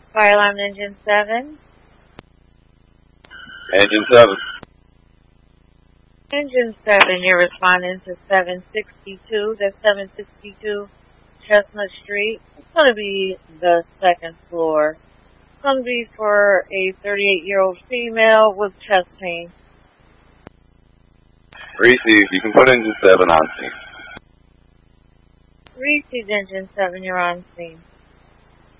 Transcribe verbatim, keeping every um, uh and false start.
Fire alarm engine seven. Engine seven. Engine seven, you're responding to seven sixty-two. That's seven sixty-two Chestnut Street. It's going to be the second floor. It's going to be for a thirty-eight-year-old female with chest pain. Received. You can put engine seven on scene. Received engine seven, you're on scene.